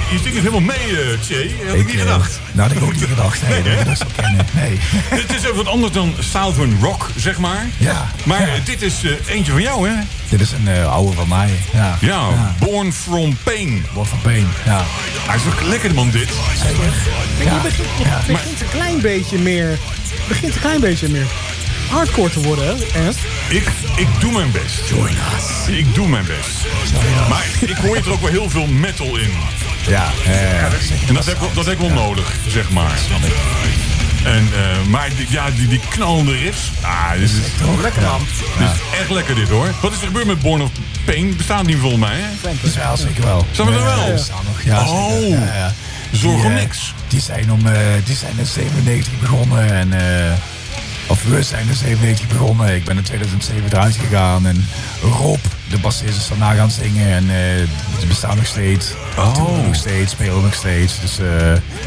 je zingt het helemaal mee, Che. Had ik niet gedacht. Nou, dat heb ik ook niet gedacht. Nee, dat ik dat zou kennen. Nee. Het is even wat anders dan Southern Rock, zeg maar. Ja. Maar dit is eentje van jou, hè? Dit is een oude van mij. Ja, Born From Pain. Born From Pain, ja. Hij is ook lekker, man, dit. Zeker. Je begint een klein beetje meer hardcore te worden, hè, Ernst? Ik doe mijn best. Join us. Ik doe mijn best. Maar ik hoor je er ook wel heel veel metal in. Ja, en dat heb ik wel nodig, zeg maar. En, maar die knallende riffs. Dit is Lekker, man. Dit is echt lekker, dit, hoor. Wat is er gebeurd met Born of Pain? Bestaat niet volgens mij, hè? die zijn zeker wel. Zijn we er wel? Die bestaan nog, ja. Oh. Zeker. Ja. Zorg om niks. Die zijn in 97 begonnen en... Of we zijn in 97 begonnen. Ik ben in 2007 eruit gegaan. En Rob, de bassist, is daarna gaan zingen. En ze bestaan nog steeds. Toeren nog steeds, spelen nog steeds. Dus